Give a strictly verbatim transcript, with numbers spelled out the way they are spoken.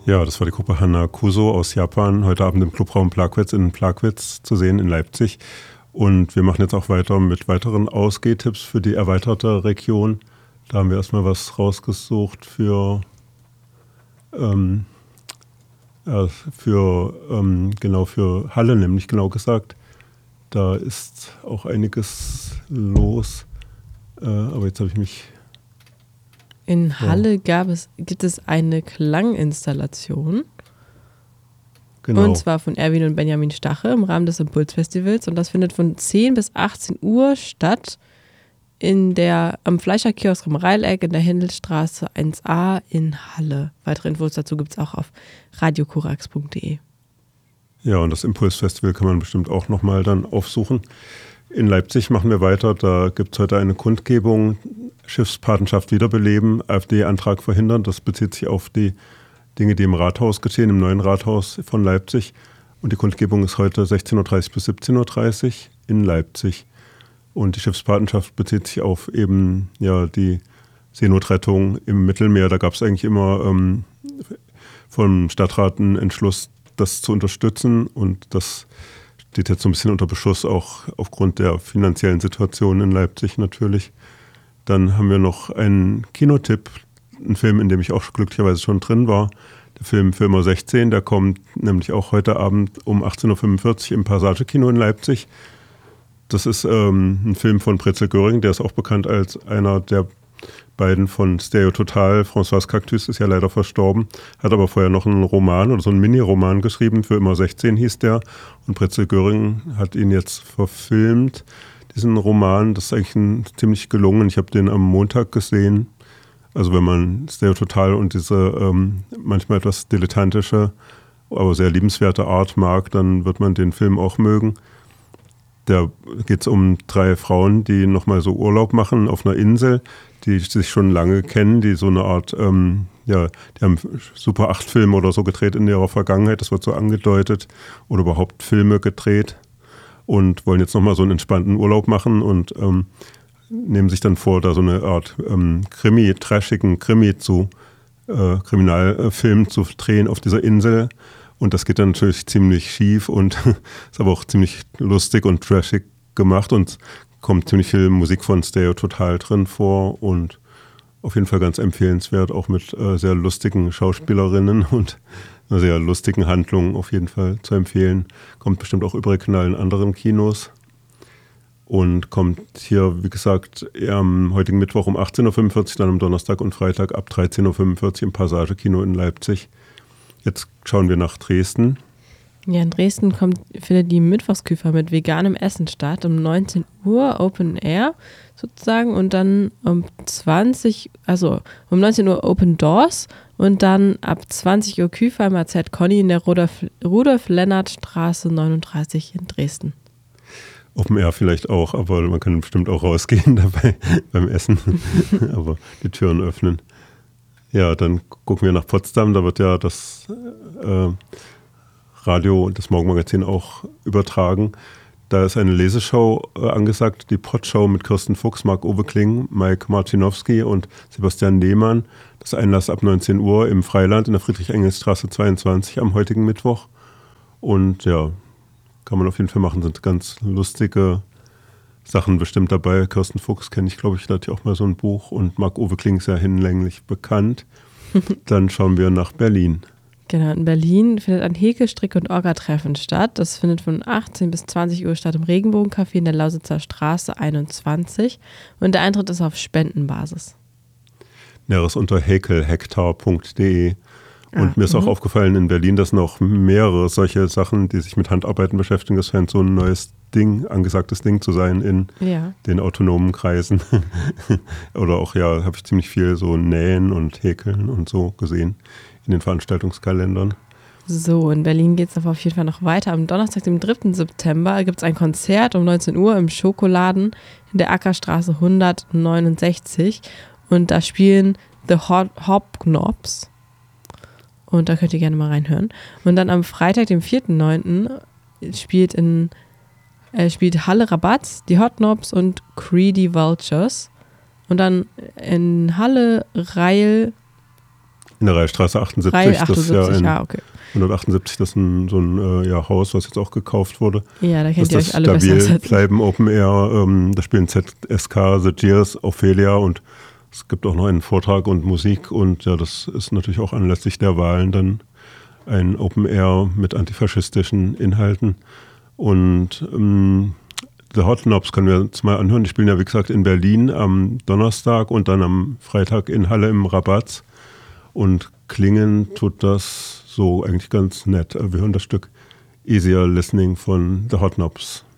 Ja, das war die Gruppe Hanakuso aus Japan, heute Abend im Clubraum Plagwitz in Plagwitz zu sehen in Leipzig. Und wir machen jetzt auch weiter mit weiteren Ausgehtipps für die erweiterte Region. Da haben wir erstmal was rausgesucht für, ähm, äh, für ähm, genau für Halle, nämlich genau gesagt. Da ist auch einiges los. Äh, aber jetzt habe ich mich... In Halle gab es, gibt es eine Klanginstallation. Genau. Und zwar von Erwin und Benjamin Stache im Rahmen des Impulsfestivals. Und das findet von zehn bis achtzehn Uhr statt in der, am Fleischerkiosk am Reileck in der Händelstraße eins a in Halle. Weitere Infos dazu gibt es auch auf radiokurax punkt de. Ja, und das Impulsfestival kann man bestimmt auch nochmal dann aufsuchen. In Leipzig machen wir weiter. Da gibt es heute eine Kundgebung, Schiffspatenschaft wiederbeleben, AfD-Antrag verhindern. Das bezieht sich auf die Dinge, die im Rathaus geschehen, im neuen Rathaus von Leipzig. Und die Kundgebung ist heute sechzehn Uhr dreißig bis siebzehn Uhr dreißig in Leipzig. Und die Schiffspatenschaft bezieht sich auf eben ja, die Seenotrettung im Mittelmeer. Da gab es eigentlich immer ähm, vom Stadtrat einen Entschluss, das zu unterstützen. Und das steht jetzt so ein bisschen unter Beschuss, auch aufgrund der finanziellen Situation in Leipzig natürlich. Dann haben wir noch einen Kinotipp, einen Film, in dem ich auch glücklicherweise schon drin war. Der Film Filmer sechzehn, der kommt nämlich auch heute Abend um achtzehn Uhr fünfundvierzig im Passage-Kino in Leipzig. Das ist ähm, ein Film von Pretzel Göring, der ist auch bekannt als einer der beiden von Stereo Total. François Cactus ist ja leider verstorben, hat aber vorher noch einen Roman oder so einen Mini-Roman geschrieben, Filmer sechzehn hieß der. Und Pretzel Göring hat ihn jetzt verfilmt, diesen Roman. Das ist eigentlich ein, ziemlich gelungen. Ich habe den am Montag gesehen. Also wenn man Stereo Total und diese ähm, manchmal etwas dilettantische, aber sehr liebenswerte Art mag, dann wird man den Film auch mögen. Da geht es um drei Frauen, die nochmal so Urlaub machen auf einer Insel, die sich schon lange kennen, die so eine Art, ähm, ja, die haben Super acht Filme oder so gedreht in ihrer Vergangenheit, das wird so angedeutet, oder überhaupt Filme gedreht und wollen jetzt nochmal so einen entspannten Urlaub machen und ähm, nehmen sich dann vor, da so eine Art ähm, Krimi, trashigen Krimi zu, äh, Kriminalfilm zu drehen auf dieser Insel. Und das geht dann natürlich ziemlich schief und ist aber auch ziemlich lustig und trashig gemacht und kommt ziemlich viel Musik von Stereo Total drin vor und auf jeden Fall ganz empfehlenswert, auch mit äh, sehr lustigen Schauspielerinnen und einer sehr lustigen Handlung auf jeden Fall zu empfehlen. Kommt bestimmt auch überregional in anderen Kinos und kommt hier, wie gesagt, am heutigen Mittwoch um achtzehn Uhr fünfundvierzig, dann am Donnerstag und Freitag ab dreizehn Uhr fünfundvierzig im Passage-Kino in Leipzig. Jetzt schauen wir nach Dresden. Ja, in Dresden kommt, findet die Mittwochsküfer mit veganem Essen statt, um neunzehn Uhr Open Air sozusagen und dann um zwanzig, also um neunzehn Uhr Open Doors und dann ab zwanzig Uhr Küfer im A Z Conny in der Rudolf-Lennart-Straße neununddreißig in Dresden. Open Air vielleicht auch, aber man kann bestimmt auch rausgehen dabei beim Essen, aber die Türen öffnen. Ja, dann gucken wir nach Potsdam, da wird ja das äh, Radio und das Morgenmagazin auch übertragen. Da ist eine Leseshow äh, angesagt, die Potshow mit Kirsten Fuchs, Marc-Uwe Kling, Mike Martinowski und Sebastian Lehmann. Das Einlass ab neunzehn Uhr im Freiland in der Friedrich-Engels-Straße zweiundzwanzig am heutigen Mittwoch. Und ja, kann man auf jeden Fall machen, sind ganz lustige Sachen bestimmt dabei. Kirsten Fuchs kenne ich, glaube ich, da hat ja auch mal so ein Buch und Marc-Uwe Kling ist ja hinlänglich bekannt. Dann schauen wir nach Berlin. Genau, in Berlin findet ein Häkel-, Strick- und Orga-Treffen statt. Das findet von achtzehn bis zwanzig Uhr statt im Regenbogencafé in der Lausitzer Straße einundzwanzig und der Eintritt ist auf Spendenbasis. Näheres unter häkelhektar punkt de. Und Ah, mir ist auch mhm. aufgefallen in Berlin, dass noch mehrere solche Sachen, die sich mit Handarbeiten beschäftigen, das scheint so ein neues Ding, angesagtes Ding zu sein in Ja. den autonomen Kreisen. Oder auch, ja, habe ich ziemlich viel so Nähen und Häkeln und so gesehen in den Veranstaltungskalendern. So, in Berlin geht es auf jeden Fall noch weiter. Am Donnerstag, dem dritten September, gibt es ein Konzert um neunzehn Uhr im Schokoladen in der Ackerstraße hundertneunundsechzig und da spielen The Hopknops. Und da könnt ihr gerne mal reinhören. Und dann am Freitag, dem vierten neunten spielt in äh, spielt Halle Rabatz, die Hotnobs und Greedy Vultures. Und dann in Halle Reil In der Reichstraße achtundsiebzig. Reihe achtundsiebzig, das ist ja ein, ah, okay. hundertachtundsiebzig, das ist ein, so ein äh, ja, Haus, was jetzt auch gekauft wurde. Ja, da kennt ihr das euch alle besser stabil als ich. bleiben Open Air. Ähm, da spielen Z S K, The Jeers, Ophelia und es gibt auch noch einen Vortrag und Musik. Und ja, das ist natürlich auch anlässlich der Wahlen dann ein Open Air mit antifaschistischen Inhalten. Und ähm, The Hot Knobs können wir uns mal anhören. Die spielen ja, wie gesagt, in Berlin am Donnerstag und dann am Freitag in Halle im Rabatz. Und klingen tut das so eigentlich ganz nett. Wir hören das Stück Easier Listening von The Hot Knobs.